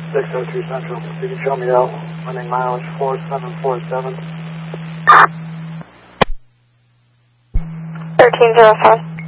602 Central. You can show me out. Running mileage 4747. 1305.